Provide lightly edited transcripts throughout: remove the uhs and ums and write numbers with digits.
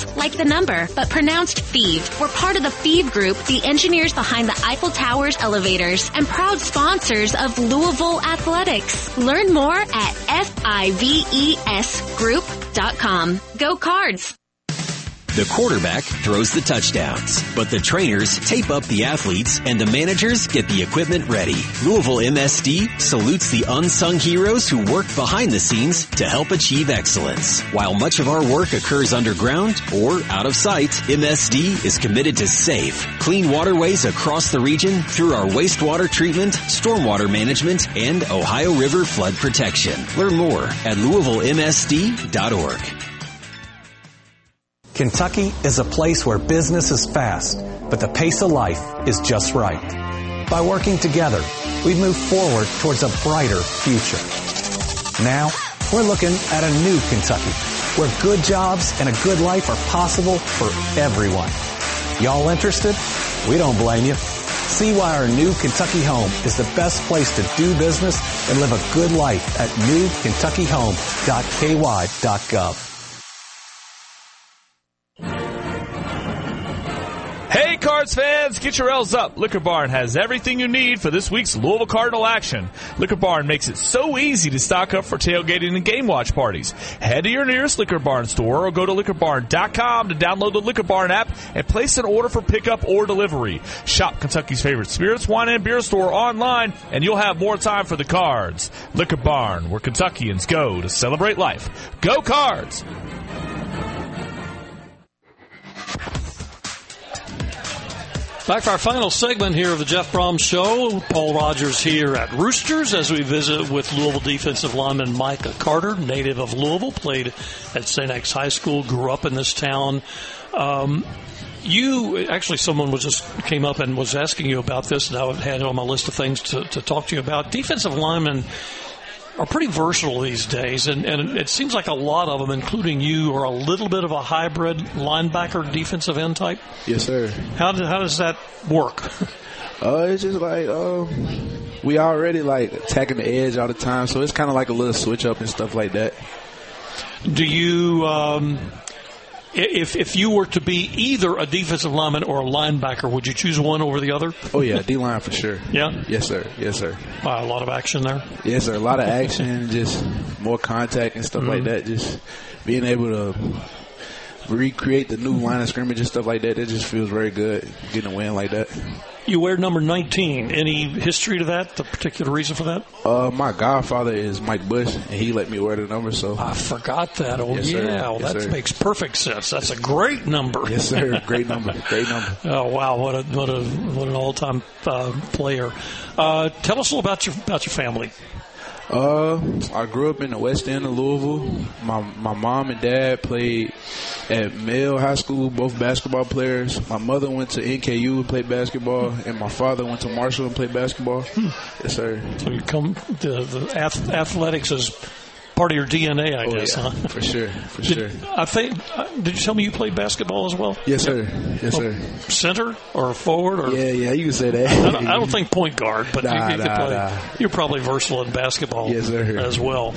like the number, but pronounced Five. We're part of the Five Group, the engineers behind the Eiffel Tower's elevators, and proud sponsors of Louisville Athletics. Learn more at FIVESgroup.com. Go Cards! The quarterback throws the touchdowns, but the trainers tape up the athletes and the managers get the equipment ready. Louisville MSD salutes the unsung heroes who work behind the scenes to help achieve excellence. While much of our work occurs underground or out of sight, MSD is committed to safe, clean waterways across the region through our wastewater treatment, stormwater management, and Ohio River flood protection. Learn more at LouisvilleMSD.org. Kentucky is a place where business is fast, but the pace of life is just right. By working together, we move forward towards a brighter future. Now, we're looking at a new Kentucky, where good jobs and a good life are possible for everyone. Y'all interested? We don't blame you. See why our new Kentucky home is the best place to do business and live a good life at newkentuckyhome.ky.gov. Hey, Cards fans, get your L's up. Liquor Barn has everything you need for this week's Louisville Cardinal action. Liquor Barn makes it so easy to stock up for tailgating and game watch parties. Head to your nearest Liquor Barn store or go to liquorbarn.com to download the Liquor Barn app and place an order for pickup or delivery. Shop Kentucky's favorite spirits, wine, and beer store online, and you'll have more time for the Cards. Liquor Barn, where Kentuckians go to celebrate life. Go Cards! Back for our final segment here of the Jeff Brom Show. Paul Rogers here at Roosters as we visit with Louisville defensive lineman Micah Carter, native of Louisville, played at St. X High School, grew up in this town. Someone came up and was asking you about this, and I had it on my list of things to talk to you about. Defensive linemen are pretty versatile these days, and it seems like a lot of them, including you, are a little bit of a hybrid linebacker defensive end type. Yes, sir. How does that work? It's just like we already like attacking the edge all the time, so it's kind of like a little switch up and stuff like that. Do you, if you were to be either a defensive lineman or a linebacker, would you choose one over the other? Oh yeah, D-line for sure. Yeah. Yes, sir. Yes, sir. A lot of action there. Yes, sir. A lot of action, just more contact and stuff like that. Just being able to recreate the new line of scrimmage and stuff like that. It just feels very good getting a win like that. You wear number 19. Any history to that? The particular reason for that? My godfather is Mike Bush, and he let me wear the number. So I forgot that. Oh, yes, yeah. Well, yes, that sir. makes perfect sense. That's a great number. Yes, sir. Great number. Great number. Oh, wow. What an all-time player. Tell us a little about your family. I grew up in the West End of Louisville. My mom and dad played at Male High School, both basketball players. My mother went to NKU and played basketball, and my father went to Marshall and played basketball. Yes, sir. So you come the athletics is part of your DNA, I guess, yeah, huh? For sure. Did you tell me you played basketball as well? Yes, sir. Yes, sir. Center or forward? Or Yeah, you can say that. I don't think point guard, but you could play. You're probably versatile in basketball yes, sir. as well.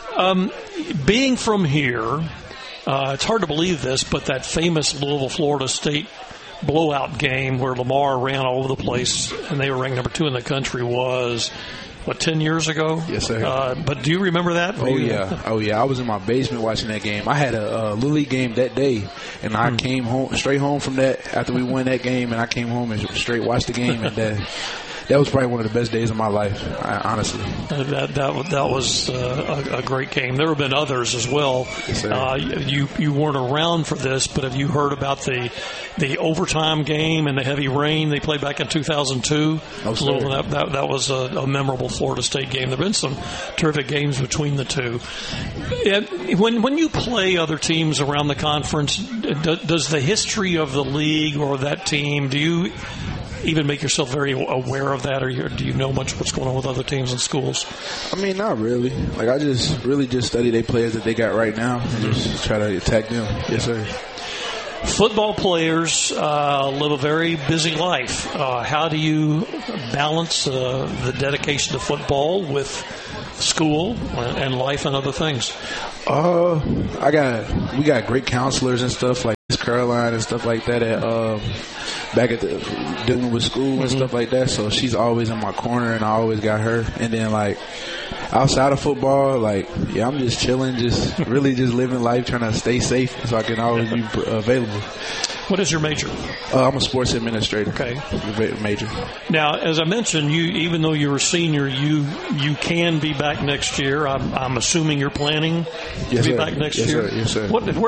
Being from here, it's hard to believe this, but that famous Louisville, Florida State blowout game where Lamar ran all over the place and they were ranked number 2 in the country was, 10 years ago? Yes, sir. But do you remember that? Oh, yeah. I was in my basement watching that game. I had a Little League game that day, and I came straight home from that after we won that game, and I came home and straight watched the game, and that was probably one of the best days of my life, honestly. That was a great game. There have been others as well. Yes, sir. You weren't around for this, but have you heard about the overtime game and the heavy rain they played back in 2002? No, sir. That was a memorable Florida State game. There have been some terrific games between the two. And when you play other teams around the conference, does the history of the league or that team, do you even make yourself very aware of that, or do you know much what's going on with other teams and schools? I mean, not really. Like, I just study their players that they got right now and just try to attack them. Yes, sir. Football players live a very busy life. How do you balance the dedication to football with school and life and other things? We got great counselors and stuff like Caroline and stuff like that back at the dealing with school and stuff like that. So she's always in my corner, and I always got her. And then like outside of football, like I'm just chilling, just really just living life, trying to stay safe so I can always be available. What is your major? I'm a sports administrator. Okay. Major. Now, as I mentioned, even though you're a senior, you can be back next year. I'm assuming you're planning to be back next year. Yes, sir.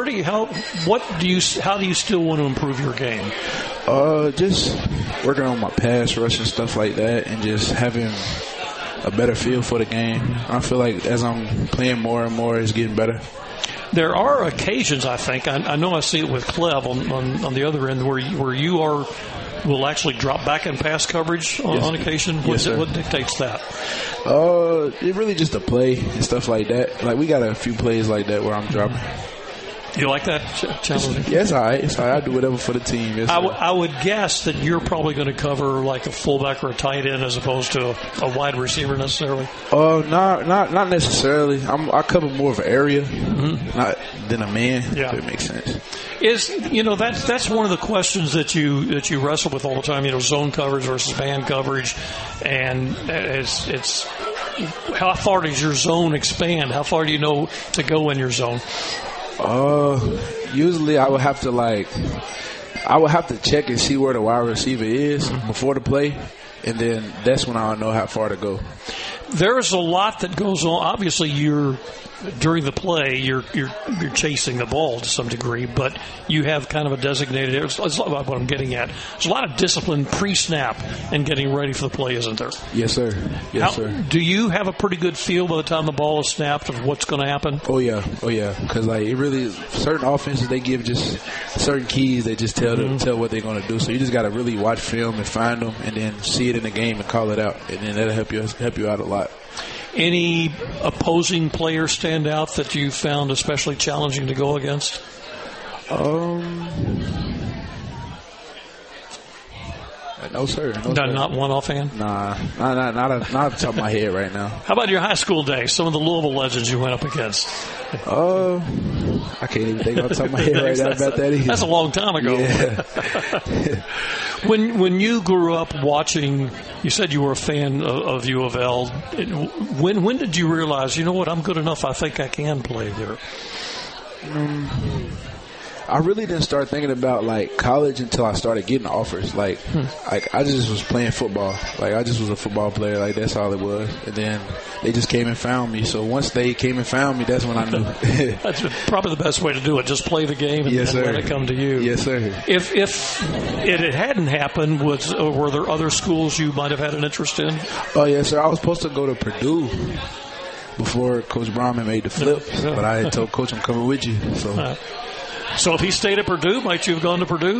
How do you still want to improve your game? Just working on my pass rush and stuff like that, and just having a better feel for the game. I feel like as I'm playing more and more, it's getting better. There are occasions, I think, I know I see it with Cleve on the other end, where you will actually drop back in pass coverage on occasion. What dictates that? It really just a play and stuff like that. Like we got a few plays like that where I'm dropping. You like that challenge? Yes, all right. It's all right. I do whatever for the team. Yes, I would guess that you're probably going to cover like a fullback or a tight end as opposed to a wide receiver necessarily. Not necessarily. I cover more of an area than a man. Yeah, if it makes sense. That's one of the questions that you wrestle with all the time. Zone coverage versus man coverage, and it's how far does your zone expand? How far do you know to go in your zone? Usually I would have to check and see where the wide receiver is before the play, and then that's when I'll know how far to go. There's a lot that goes on. Obviously, during the play, you're chasing the ball to some degree, but you have kind of a designated area. That's what I'm getting at. There's a lot of discipline pre-snap and getting ready for the play, isn't there? Yes, sir. Sir. Do you have a pretty good feel by the time the ball is snapped of what's going to happen? Oh yeah. Because like it really, certain offenses they give just certain keys. They just tell what they're going to do. So you just got to really watch film and find them, and then see it in the game and call it out, and then that'll help you out a lot. Any opposing players stand out that you found especially challenging to go against? No, sir. Not one offhand? Nah, not off the top of my head right now. How about your high school days? Some of the Louisville legends you went up against? I can't even think off the top of my head right now about that either. That's a long time ago. Yeah. When you grew up watching, you said you were a fan of U of L. When did you realize, I'm good enough, I think I can play there? I really didn't start thinking about like college until I started getting offers. Like I just was playing football. Like I just was a football player. Like that's all it was. And then they just came and found me. So once they came and found me, that's when I knew. That's probably the best way to do it. Just play the game and let it come to you. Yes, sir. If it hadn't happened, were there other schools you might have had an interest in? Oh yes, sir. I was supposed to go to Purdue before Coach Brahman made the flip, but I had told Coach I'm coming with you. So if he stayed at Purdue, might you have gone to Purdue?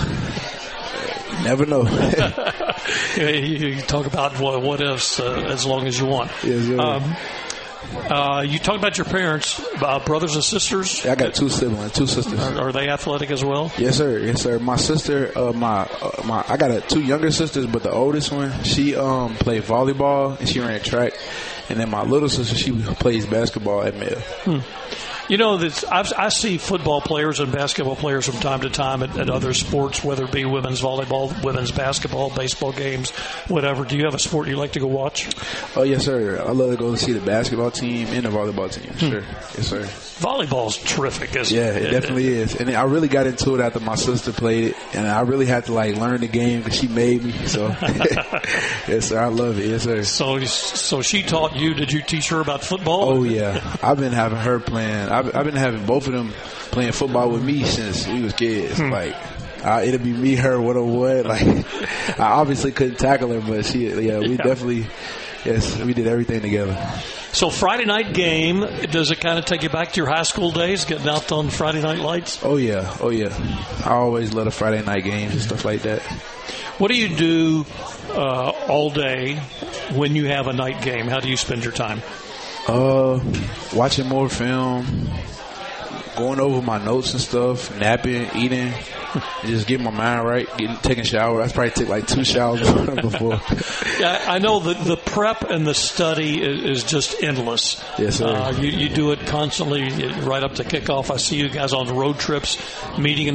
Never know. You talk about what ifs as long as you want. Yes, you talk about your parents, brothers and sisters. I got two sisters. Are they athletic as well? Yes, sir. My sister, I got two younger sisters, but the oldest one, she played volleyball and she ran track, and then my little sister, she plays basketball at Male. I see football players and basketball players from time to time at other sports, whether it be women's volleyball, women's basketball, baseball games, whatever. Do you have a sport you like to go watch? Oh, yes, sir. I love to go see the basketball team and the volleyball team. Sure. Yes, sir. Volleyball's terrific, isn't it? Yeah, it definitely is. And I really got into it after my sister played it, and I really had to learn the game because she made me. So, yes, sir. I love it. Yes, sir. So she taught you. Did you teach her about football? Oh, yeah. I've been having her playing. I've been having both of them playing football with me since we was kids. It'll be me, her, one-on-one. I obviously couldn't tackle her, but definitely, yes, we did everything together. So Friday night game, does it kind of take you back to your high school days, getting out on Friday night lights? Oh yeah. I always love the Friday night games and stuff like that. What do you do all day when you have a night game? How do you spend your time? Watching more film, going over my notes and stuff, napping, eating, and just getting my mind right, taking a shower. I probably take 2 showers before. Yeah, I know the prep and the study is just endless. Yes, sir. You do it constantly right up to kickoff. I see you guys on road trips, meeting in